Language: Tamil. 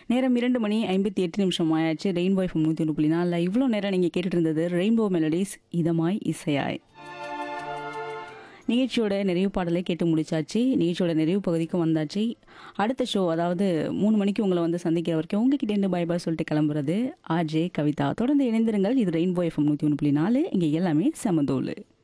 நேரம் 2:58 ஆயாச்சு. Rainbow FM 101.4. இவ்வளோ நேரம் நீங்கள் கேட்டுட்டு இருந்தது ரெயின்போ மெலடிஸ் இதமாய் இசையாய். நிகழ்ச்சியோட நிறைவு பாடலை கேட்டு முடிச்சாச்சு. நிகழ்ச்சியோட நிறைவு பகுதிக்கும் வந்தாச்சு. அடுத்த ஷோ அதாவது 3 மணிக்கு உங்களை வந்து சந்திக்கிற வரைக்கும் உங்ககிட்ட இருந்து பை பாய் சொல்லிட்டு கிளம்புறது ஆர்ஜே கவிதா. தொடர்ந்து இணைந்திருங்கள். இது ரெயின்போ எஃப்எம் 101.4. இங்கே எல்லாமே சமதோலு.